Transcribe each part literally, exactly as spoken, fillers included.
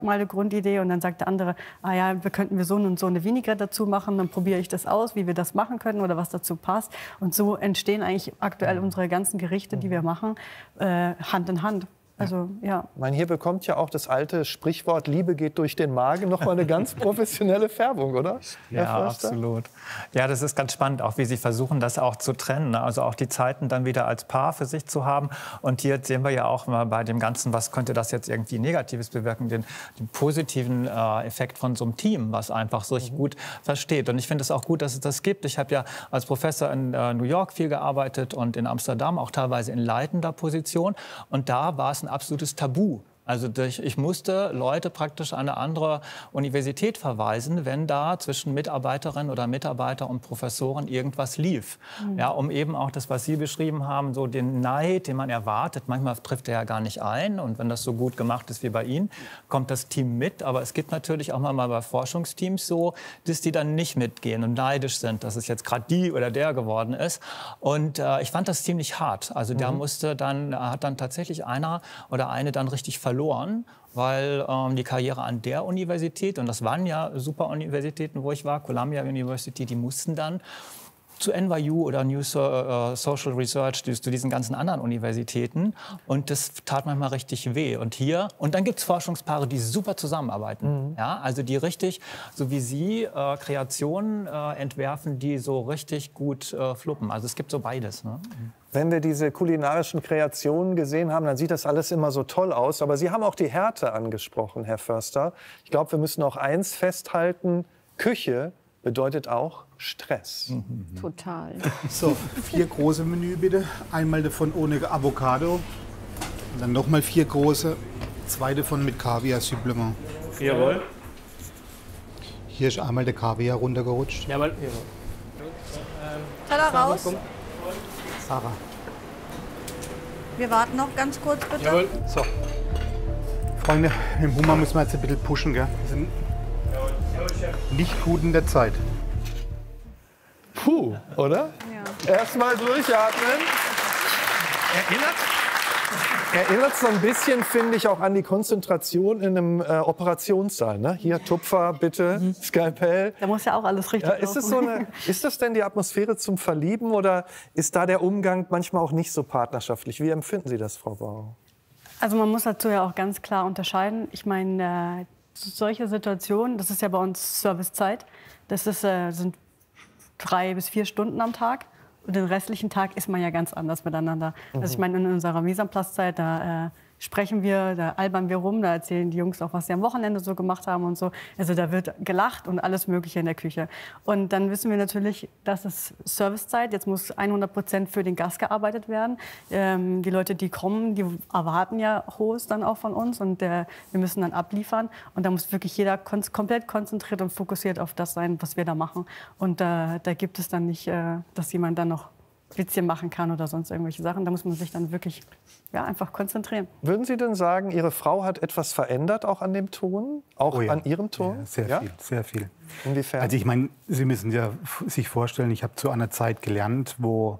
mal eine Grundidee und dann sagt der andere, ah ja, wir könnten wir so und so eine Vinaigrette dazu machen, dann probiere ich das aus, wie wir das machen können oder was dazu passt. Und so entstehen eigentlich aktuell unsere ganzen Gerichte, die wir machen, äh, Hand in Hand. Also, ja. Ich meine, hier bekommt ja auch das alte Sprichwort Liebe geht durch den Magen noch mal eine ganz professionelle Färbung, oder? Ja, absolut. Ja, das ist ganz spannend, auch wie Sie versuchen, das auch zu trennen. Also auch die Zeiten dann wieder als Paar für sich zu haben. Und hier sehen wir ja auch mal bei dem Ganzen, was könnte das jetzt irgendwie Negatives bewirken, den, den positiven äh, Effekt von so einem Team, was einfach so richtig gut versteht. Und ich finde es auch gut, dass es das gibt. Ich habe ja als Professor in äh, New York viel gearbeitet und in Amsterdam auch teilweise in leitender Position. Und da war es ein absolutes Tabu. Also ich musste Leute praktisch an eine andere Universität verweisen, wenn da zwischen Mitarbeiterinnen oder Mitarbeiter und Professoren irgendwas lief. Mhm. Ja, um eben auch das, was Sie beschrieben haben, so den Neid, den man erwartet. Manchmal trifft er ja gar nicht ein. Und wenn das so gut gemacht ist wie bei Ihnen, kommt das Team mit. Aber es gibt natürlich auch mal bei Forschungsteams so, dass die dann nicht mitgehen und neidisch sind, dass es jetzt gerade die oder der geworden ist. Und äh, ich fand das ziemlich hart. Also da mhm. musste dann, hat dann tatsächlich einer oder eine dann richtig verloren. verloren, weil ähm, die Karriere an der Universität, und das waren ja super Universitäten, wo ich war, Columbia University, die mussten dann zu N Y U oder New so uh, Social Research, zu diesen ganzen anderen Universitäten. Und das tat manchmal richtig weh. Und hier, und dann gibt es Forschungspaare, die super zusammenarbeiten. Mhm. Ja, also die richtig, so wie Sie, äh, Kreationen äh, entwerfen, die so richtig gut äh, fluppen. Also es gibt so beides. Ne? Wenn wir diese kulinarischen Kreationen gesehen haben, dann sieht das alles immer so toll aus. Aber Sie haben auch die Härte angesprochen, Herr Förster. Ich glaube, wir müssen auch eins festhalten. Küche bedeutet auch Stress. Mhm. Total. So, vier große Menü bitte. Einmal davon ohne Avocado. Und dann nochmal vier große. Zwei davon mit Kaviar-Supplement. Jawohl. Hier ist einmal der Kaviar runtergerutscht. Jawohl. Teller raus. Sarah. Wir warten noch ganz kurz, bitte. Jawohl. So. Freunde, im Hummer müssen wir jetzt ein bisschen pushen, gell? Wir sind nicht gut in der Zeit. Puh, oder? Ja. Erstmal durchatmen. Erinnert, erinnert so ein bisschen, finde ich, auch an die Konzentration in einem äh, Operationssaal. Ne? Hier, Tupfer, bitte, mhm. Skalpell. Da muss ja auch alles richtig ja, ist, es so eine, ist das denn die Atmosphäre zum Verlieben oder ist da der Umgang manchmal auch nicht so partnerschaftlich? Wie empfinden Sie das, Frau Bauer? Also man muss dazu ja auch ganz klar unterscheiden. Ich meine, äh, solche Situationen, das ist ja bei uns Servicezeit, das ist, äh, sind drei bis vier Stunden am Tag. Und den restlichen Tag ist man ja ganz anders miteinander. Mhm. Also ich meine, in unserer Mise en place-Zeit, da äh, sprechen wir, da albern wir rum, da erzählen die Jungs auch, was sie am Wochenende so gemacht haben und so. Also da wird gelacht und alles Mögliche in der Küche. Und dann wissen wir natürlich, das ist Servicezeit. Jetzt muss hundert Prozent für den Gast gearbeitet werden. Ähm, die Leute, die kommen, die erwarten ja Hohes dann auch von uns und äh, wir müssen dann abliefern. Und da muss wirklich jeder kon komplett konzentriert und fokussiert auf das sein, was wir da machen. Und äh, da gibt es dann nicht, äh, dass jemand dann noch Witzchen machen kann oder sonst irgendwelche Sachen. Da muss man sich dann wirklich ja, einfach konzentrieren. Würden Sie denn sagen, Ihre Frau hat etwas verändert, auch an dem Ton? Auch oh ja. an Ihrem Ton? Ja, sehr ja? viel, sehr viel. Inwiefern? Also ich meine, Sie müssen ja sich vorstellen, ich habe zu einer Zeit gelernt, wo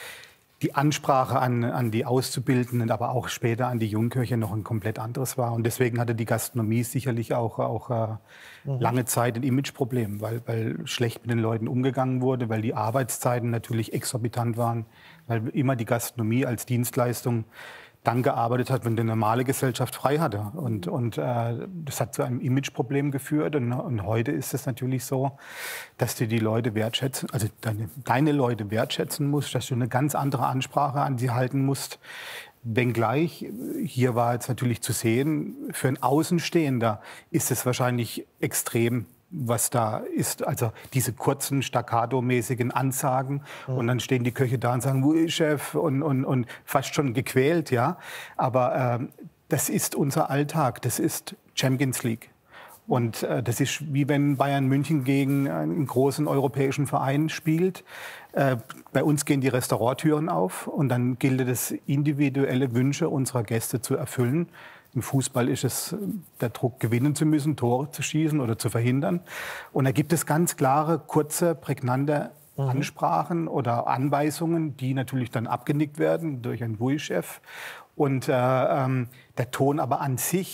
die Ansprache an, an die Auszubildenden, aber auch später an die Jungköche noch ein komplett anderes war. Und deswegen hatte die Gastronomie sicherlich auch, auch äh, mhm. lange Zeit ein Imageproblem, weil, weil schlecht mit den Leuten umgegangen wurde, weil die Arbeitszeiten natürlich exorbitant waren, weil immer die Gastronomie als Dienstleistung dann gearbeitet hat, wenn die normale Gesellschaft frei hatte. Und, und äh, das hat zu einem Imageproblem geführt. Und, und heute ist es natürlich so, dass du die Leute wertschätzen, also deine, deine Leute wertschätzen musst, dass du eine ganz andere Ansprache an sie halten musst. Wenngleich, hier war jetzt natürlich zu sehen, für einen Außenstehender ist es wahrscheinlich extrem, was da ist, also diese kurzen, staccato-mäßigen Ansagen. Mhm. Und dann stehen die Köche da und sagen, wo ist Chef? Und, und, und fast schon gequält, ja. Aber ähm, das ist unser Alltag, das ist Champions League. Und äh, das ist wie wenn Bayern München gegen einen großen europäischen Verein spielt. Äh, bei uns gehen die Restauranttüren auf und dann gilt es, individuelle Wünsche unserer Gäste zu erfüllen. Im Fußball ist es der Druck, gewinnen zu müssen, Tore zu schießen oder zu verhindern. Und da gibt es ganz klare, kurze, prägnante mhm. Ansprachen oder Anweisungen, die natürlich dann abgenickt werden durch einen W U I-Chef. Und äh, ähm, der Ton aber an sich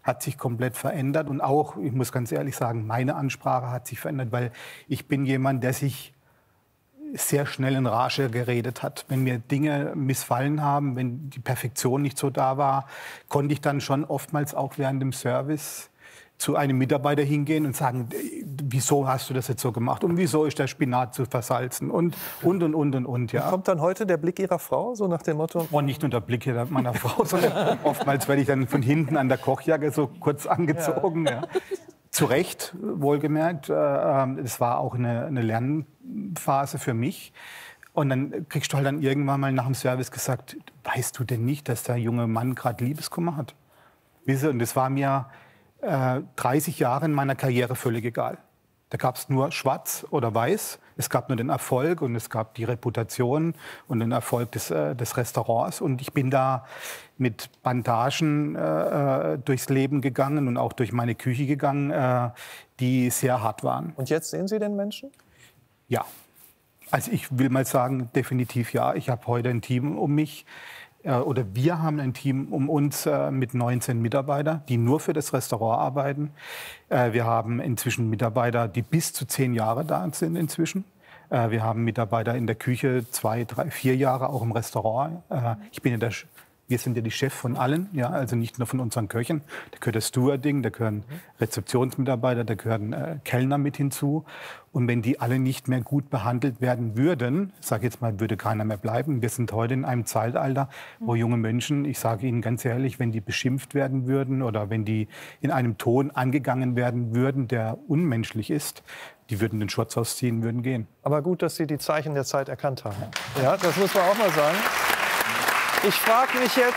hat sich komplett verändert. Und auch, ich muss ganz ehrlich sagen, meine Ansprache hat sich verändert, weil ich bin jemand, der sich sehr schnell in Rage geredet hat. Wenn mir Dinge missfallen haben, wenn die Perfektion nicht so da war, konnte ich dann schon oftmals auch während dem Service zu einem Mitarbeiter hingehen und sagen, wieso hast du das jetzt so gemacht und wieso ist der Spinat zu versalzen und, und, und, und, und, und ja. Kommt dann heute der Blick Ihrer Frau, so nach dem Motto? Und nicht nur der Blick meiner Frau, sondern oftmals werde ich dann von hinten an der Kochjacke so kurz angezogen. Ja. Ja. Zu Recht, wohlgemerkt. Es war auch eine, eine Lernphase für mich. Und dann kriegst du halt dann irgendwann mal nach dem Service gesagt, weißt du denn nicht, dass der junge Mann gerade Liebeskummer hat? Und das war mir äh, dreißig Jahre in meiner Karriere völlig egal. Da gab es nur schwarz oder weiß. Es gab nur den Erfolg und es gab die Reputation und den Erfolg des, äh, des Restaurants. Und ich bin da mit Bandagen äh, durchs Leben gegangen und auch durch meine Küche gegangen, äh, die sehr hart waren. Und jetzt sehen Sie den Menschen? Ja. Also ich will mal sagen, definitiv ja. Ich habe heute ein Team um mich. Oder wir haben ein Team um uns äh, mit neunzehn Mitarbeitern, die nur für das Restaurant arbeiten. Äh, wir haben inzwischen Mitarbeiter, die bis zu zehn Jahre da sind inzwischen. Äh, wir haben Mitarbeiter in der Küche, zwei, drei, vier Jahre auch im Restaurant. Äh, ich bin ja der, wir sind ja die Chef von allen, ja, also nicht nur von unseren Köchen. Da gehört das Stewarding, da gehören Rezeptionsmitarbeiter, da gehören äh, Kellner mit hinzu. Und wenn die alle nicht mehr gut behandelt werden würden, ich sage jetzt mal, würde keiner mehr bleiben. Wir sind heute in einem Zeitalter, wo junge Menschen, ich sage Ihnen ganz ehrlich, wenn die beschimpft werden würden oder wenn die in einem Ton angegangen werden würden, der unmenschlich ist, die würden den Schurz ausziehen, würden gehen. Aber gut, dass Sie die Zeichen der Zeit erkannt haben. Ja, das muss man auch mal sagen. Ich frage mich jetzt,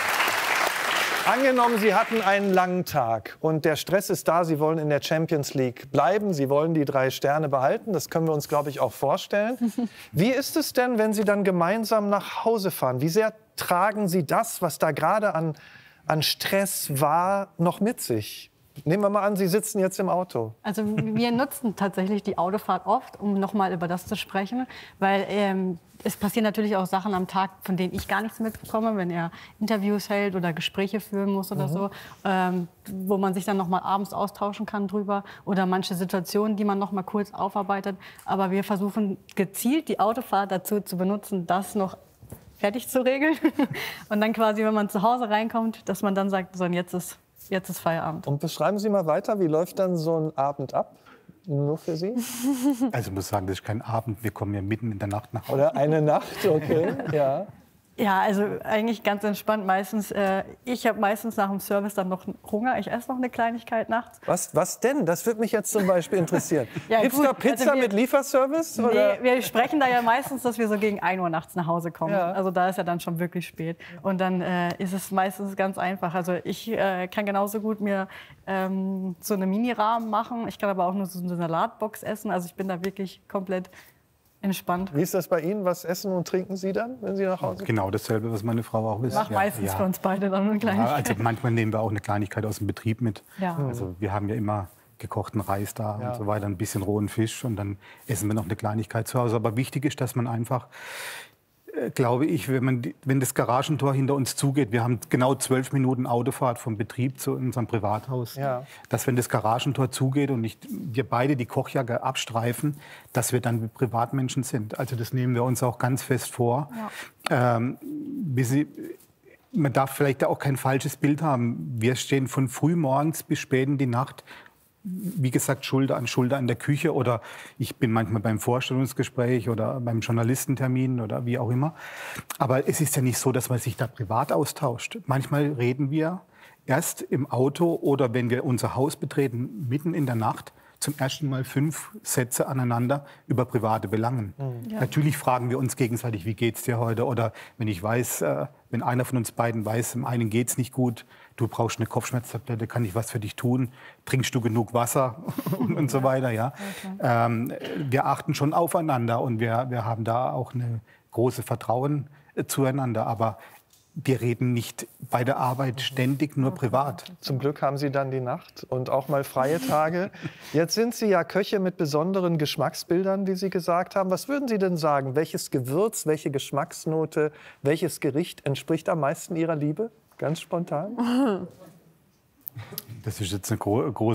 angenommen, Sie hatten einen langen Tag und der Stress ist da, Sie wollen in der Champions League bleiben, Sie wollen die drei Sterne behalten, das können wir uns, glaube ich, auch vorstellen. Wie ist es denn, wenn Sie dann gemeinsam nach Hause fahren? Wie sehr tragen Sie das, was da gerade an, an Stress war, noch mit sich? Nehmen wir mal an, Sie sitzen jetzt im Auto. Also wir nutzen tatsächlich die Autofahrt oft, um noch mal über das zu sprechen, weil ähm, es passieren natürlich auch Sachen am Tag, von denen ich gar nichts mitbekomme, wenn er Interviews hält oder Gespräche führen muss oder mhm. so, ähm, wo man sich dann noch mal abends austauschen kann drüber oder manche Situationen, die man noch mal kurz aufarbeitet. Aber wir versuchen gezielt die Autofahrt dazu zu benutzen, das noch fertig zu regeln und dann quasi, wenn man zu Hause reinkommt, dass man dann sagt, so, und jetzt ist Jetzt ist Feierabend. Und beschreiben Sie mal weiter, wie läuft dann so ein Abend ab? Nur für Sie? Also ich muss sagen, das ist kein Abend. Wir kommen ja mitten in der Nacht nach Hause. Oder eine Nacht, okay. Ja. Ja, also eigentlich ganz entspannt. Meistens, äh, ich habe meistens nach dem Service dann noch Hunger. Ich esse noch eine Kleinigkeit nachts. Was, was denn? Das würde mich jetzt zum Beispiel interessieren. Ja, Gibt es da Pizza also wir, mit Lieferservice? Oder? Nee, wir sprechen da ja meistens, dass wir so gegen ein Uhr nachts nach Hause kommen. Ja. Also da ist ja dann schon wirklich spät. Und dann äh, ist es meistens ganz einfach. Also ich äh, kann genauso gut mir ähm, so eine Mini-Rahmen machen. Ich kann aber auch nur so eine Salatbox essen. Also ich bin da wirklich komplett entspannt. Wie ist das bei Ihnen? Was essen und trinken Sie dann, wenn Sie nach Hause kommen? Genau dasselbe, was meine Frau auch ist. Macht ja, meistens ja. für uns beide dann eine Kleinigkeit. Ja, also manchmal nehmen wir auch eine Kleinigkeit aus dem Betrieb mit. Ja. Also wir haben ja immer gekochten Reis da ja. und so weiter, ein bisschen rohen Fisch und dann essen wir noch eine Kleinigkeit zu Hause. Aber wichtig ist, dass man einfach, äh, glaube ich, wenn, man, wenn das Garagentor hinter uns zugeht, wir haben genau zwölf Minuten Autofahrt vom Betrieb zu unserem Privathaus, ja. dass wenn das Garagentor zugeht und nicht, wir beide die Kochjacke abstreifen, dass wir dann Privatmenschen sind. Also das nehmen wir uns auch ganz fest vor. Ja. Ähm, Sie, man darf vielleicht auch kein falsches Bild haben. Wir stehen von früh morgens bis spät in die Nacht, wie gesagt, Schulter an Schulter in der Küche oder ich bin manchmal beim Vorstellungsgespräch oder beim Journalistentermin oder wie auch immer. Aber es ist ja nicht so, dass man sich da privat austauscht. Manchmal reden wir erst im Auto oder wenn wir unser Haus betreten, mitten in der Nacht, zum ersten Mal fünf Sätze aneinander über private Belangen. Ja. Natürlich fragen wir uns gegenseitig, wie geht's dir heute? Oder wenn ich weiß, äh, wenn einer von uns beiden weiß, dem einen geht's nicht gut, du brauchst eine Kopfschmerztablette, kann ich was für dich tun? Trinkst du genug Wasser? und, und so weiter. Ja. Okay. Ähm, wir achten schon aufeinander und wir, wir haben da auch eine große Vertrauen äh, zueinander. Aber wir reden nicht bei der Arbeit ständig nur privat. Zum Glück haben Sie dann die Nacht und auch mal freie Tage. Jetzt sind Sie ja Köche mit besonderen Geschmacksbildern, wie Sie gesagt haben. Was würden Sie denn sagen? Welches Gewürz, welche Geschmacksnote, welches Gericht entspricht am meisten Ihrer Liebe? Ganz spontan. Das ist jetzt eine gro große